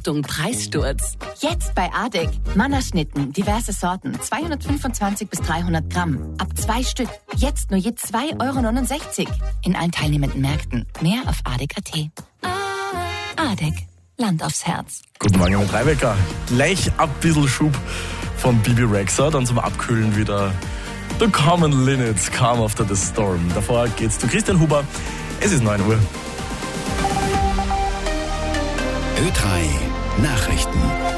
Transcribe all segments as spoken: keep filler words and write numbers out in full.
Achtung, Preissturz. Jetzt bei Adek. Mannerschnitten, diverse Sorten, zweihundertfünfundzwanzig bis dreihundert Gramm. Ab zwei Stück. Jetzt nur je zwei Euro neunundsechzig. In allen teilnehmenden Märkten. Mehr auf adek punkt at. Adek. Land aufs Herz. Guten Morgen mit Reibecker. Gleich ein bisschen Schub von Bibi Rexha, dann zum Abkühlen wieder The Common Linnets, Calm After the Storm. Davor geht's zu Christian Huber. Es ist neun Uhr. Ö drei Nachrichten.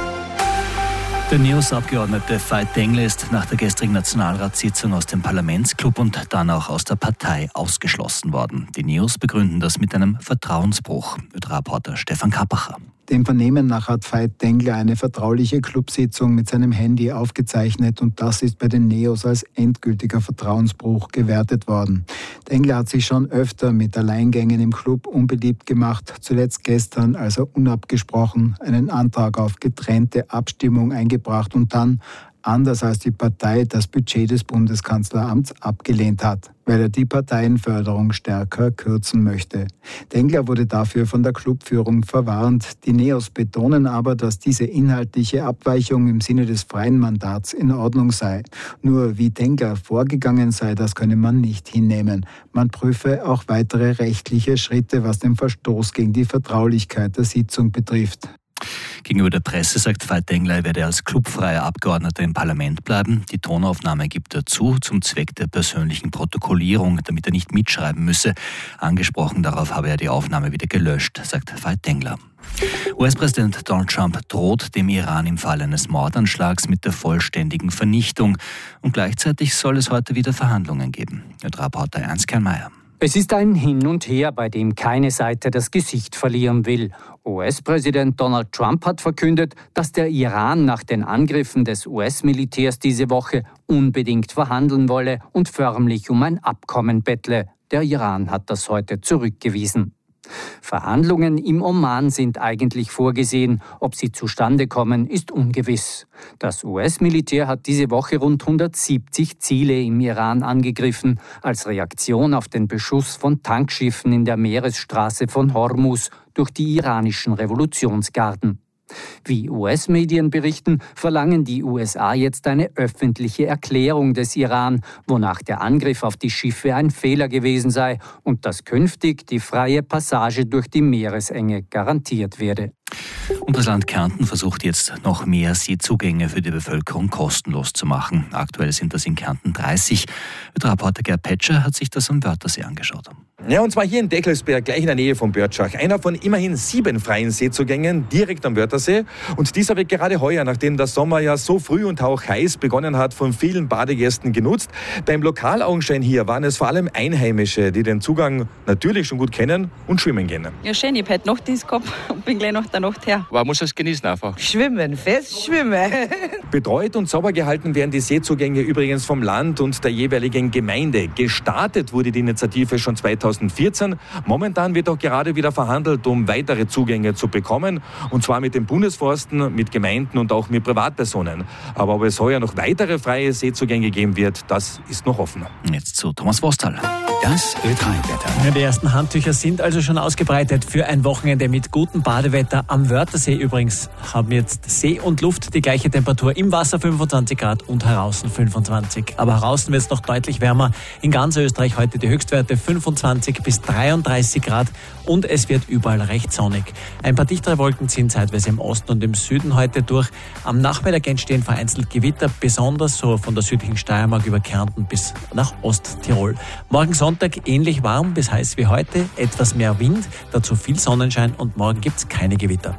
Der NEOS-Abgeordnete Veit Dengle ist nach der gestrigen Nationalratssitzung aus dem Parlamentsclub und dann auch aus der Partei ausgeschlossen worden. Die NEOS begründen das mit einem Vertrauensbruch. Ö drei Reporter Stefan Kappacher. Dem Vernehmen nach hat Veit Dengle eine vertrauliche Clubsitzung mit seinem Handy aufgezeichnet und das ist bei den NEOS als endgültiger Vertrauensbruch gewertet worden. Dengle hat sich schon öfter mit Alleingängen im Club unbeliebt gemacht, zuletzt gestern, als er unabgesprochen einen Antrag auf getrennte Abstimmung eingebracht und dann, anders als die Partei, das Budget des Bundeskanzleramts abgelehnt hat, weil er die Parteienförderung stärker kürzen möchte. Dengle wurde dafür von der Clubführung verwarnt. Die NEOS betonen aber, dass diese inhaltliche Abweichung im Sinne des freien Mandats in Ordnung sei. Nur wie Dengle vorgegangen sei, das könne man nicht hinnehmen. Man prüfe auch weitere rechtliche Schritte, was den Verstoß gegen die Vertraulichkeit der Sitzung betrifft. Gegenüber der Presse sagt Veit Dengle, er werde als clubfreier Abgeordneter im Parlament bleiben. Die Tonaufnahme gibt er zu, zum Zweck der persönlichen Protokollierung, damit er nicht mitschreiben müsse. Angesprochen darauf habe er die Aufnahme wieder gelöscht, sagt Veit Dengle. U S-Präsident Donald Trump droht dem Iran im Fall eines Mordanschlags mit der vollständigen Vernichtung. Und gleichzeitig soll es heute wieder Verhandlungen geben. Ö drei Reporter Ernst Kernmeier. Es ist ein Hin und Her, bei dem keine Seite das Gesicht verlieren will. U S-Präsident Donald Trump hat verkündet, dass der Iran nach den Angriffen des U S-Militärs diese Woche unbedingt verhandeln wolle und förmlich um ein Abkommen bettle. Der Iran hat das heute zurückgewiesen. Verhandlungen im Oman sind eigentlich vorgesehen. Ob sie zustande kommen, ist ungewiss. Das U S-Militär hat diese Woche rund hundertsiebzig Ziele im Iran angegriffen, als Reaktion auf den Beschuss von Tankschiffen in der Meeresstraße von Hormuz durch die iranischen Revolutionsgarden. Wie U S-Medien berichten, verlangen die U S A jetzt eine öffentliche Erklärung des Iran, wonach der Angriff auf die Schiffe ein Fehler gewesen sei und dass künftig die freie Passage durch die Meeresenge garantiert werde. Und das Land Kärnten versucht jetzt noch mehr Seezugänge für die Bevölkerung kostenlos zu machen. Aktuell sind das in Kärnten dreißig. Der Reporter Gerd Petscher hat sich das am Wörthersee angeschaut. Ja, und zwar hier in Deckelsberg, gleich in der Nähe von Börtschach. Einer von immerhin sieben freien Seezugängen direkt am Wörthersee. Und dieser wird gerade heuer, nachdem der Sommer ja so früh und hauchheiß begonnen hat, von vielen Badegästen genutzt. Beim Lokalaugenschein hier waren es vor allem Einheimische, die den Zugang natürlich schon gut kennen und schwimmen gehen. Ja, schön. Ich habe heute Nachtdienst gehabt und bin gleich nach der Nacht her. Man muss es genießen einfach. Schwimmen, fest schwimmen. Betreut und sauber gehalten werden die Seezugänge übrigens vom Land und der jeweiligen Gemeinde. Gestartet wurde die Initiative schon zweitausendvierzehn. Momentan wird auch gerade wieder verhandelt, um weitere Zugänge zu bekommen. Und zwar mit den Bundesforsten, mit Gemeinden und auch mit Privatpersonen. Aber ob es heuer noch weitere freie Seezugänge geben wird, das ist noch offen. Jetzt zu Thomas Vostal. Das Ö drei Wetter. Ja, die ersten Handtücher sind also schon ausgebreitet für ein Wochenende mit gutem Badewetter. Am Wörthersee übrigens haben jetzt See und Luft die gleiche Temperatur. Im Wasser fünfundzwanzig Grad und draußen fünfundzwanzig. Aber draußen wird es noch deutlich wärmer. In ganz Österreich heute die Höchstwerte fünfundzwanzig bis dreiunddreißig Grad und es wird überall recht sonnig. Ein paar dichtere Wolken ziehen zeitweise im Osten und im Süden heute durch. Am Nachmittag entstehen vereinzelt Gewitter, besonders so von der südlichen Steiermark über Kärnten bis nach Osttirol. Morgen Sonntag ähnlich warm bis heiß wie heute, etwas mehr Wind, dazu viel Sonnenschein und morgen gibt es keine Gewitter.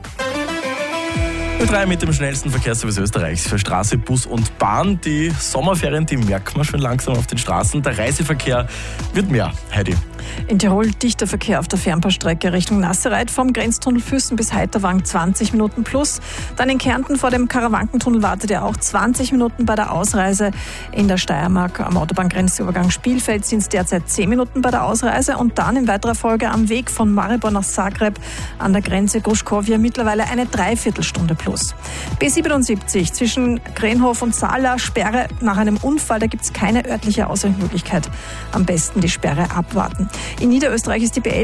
Ö drei mit dem schnellsten Verkehrsservice Österreichs für Straße, Bus und Bahn. Die Sommerferien, die merkt man schon langsam auf den Straßen. Der Reiseverkehr wird mehr. Heidi. In Tirol dichter Verkehr auf der Fernbahnstrecke Richtung Nassereit vom Grenztunnel Füssen bis Heiterwang zwanzig Minuten plus. Dann in Kärnten vor dem Karawankentunnel wartet ja auch zwanzig Minuten bei der Ausreise. In der Steiermark am Autobahngrenzübergang Spielfeld sind es derzeit zehn Minuten bei der Ausreise und dann in weiterer Folge am Weg von Maribor nach Zagreb an der Grenze Gruschkowja mittlerweile eine Dreiviertelstunde plus. B siebenundsiebzig zwischen Krenhof und Sala, Sperre nach einem Unfall, da gibt es keine örtliche Ausweichmöglichkeit. Am besten die Sperre abwarten. In Niederösterreich ist die B elf